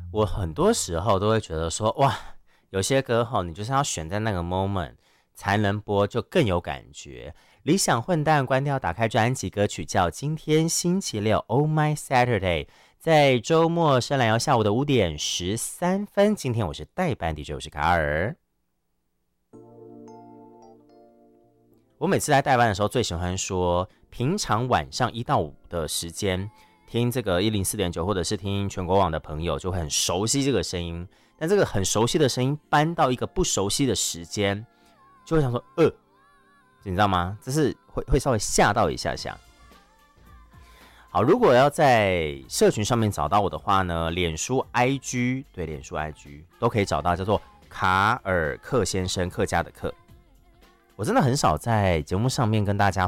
我很多时候都会觉得说，哇，有些歌吼，你就是要选在那个 moment 才能播，就更有感觉。理想混蛋关掉，打开专辑，歌曲叫《今天星期六》，Oh My Saturday，在周末深蓝摇下午的5:13。今天我是代班 DJ， 我是卡尔。我每次在代班的时候，最喜欢说，平常晚上1到5的时间听这个104.9，或者是听全国网的朋友就会很熟悉这个声音。但这个很熟悉的声音搬到一个不熟悉的时间，就会想说，你知道吗？这是会稍微吓到一下下。好，如果要在社群上面找到我的话呢，脸书 IG 都可以找到，叫做卡尔克先生，客家的客。我真的很少在节目上面跟大家